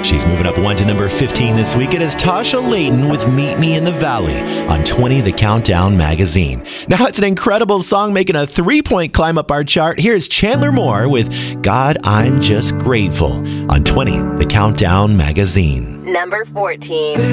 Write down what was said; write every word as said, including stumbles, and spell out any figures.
She's moving up one to number fifteen this week. It is Tasha Layton with Meet Me in the Valley on twenty The Countdown magazine. Now it's an incredible song making a three-point climb up our chart. Here's Chandler Moore with God, I'm Just Grateful on twenty The Countdown magazine. Number fourteen.